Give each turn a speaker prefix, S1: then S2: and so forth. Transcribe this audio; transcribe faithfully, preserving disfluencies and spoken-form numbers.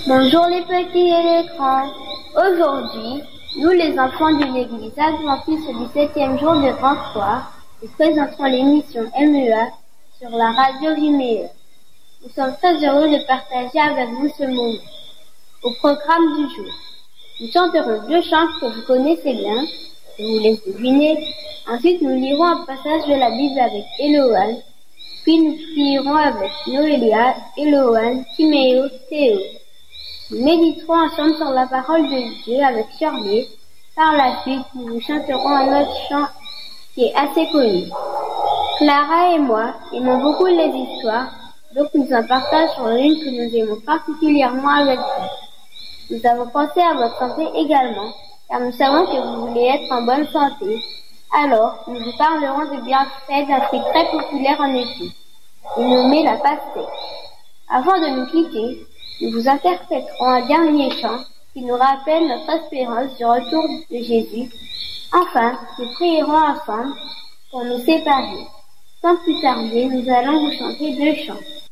S1: Bonjour les petits et les grands. Aujourd'hui, nous les enfants de l'église adventiste du septième jour de Grand Croix, nous présentons l'émission M E A sur la radio Vimeo. Nous sommes très heureux de partager avec vous ce moment. Au programme du jour, nous chanterons deux chants que vous connaissez bien, je vous laisse deviner. Ensuite, nous lirons un passage de la Bible avec Eloane, puis nous prierons avec Noélia, Eloane, Timéo, Théo. Nous méditerons ensemble sur la parole de Dieu avec Shirley. Par la suite, nous vous chanterons un autre chant qui est assez connu. Clara et moi aimons beaucoup les histoires, donc nous en partageons une que nous aimons particulièrement avec vous. Nous avons pensé à votre santé également, car nous savons que vous voulez être en bonne santé. Alors, nous vous parlerons des bienfaits d'un fruit très populaire en été, nommé la pastèque. Avant de nous quitter, nous vous interpréterons un dernier chant qui nous rappelle notre espérance du retour de Jésus. Enfin, nous prierons ensemble pour nous séparer. Sans plus tarder, nous allons vous chanter deux chants.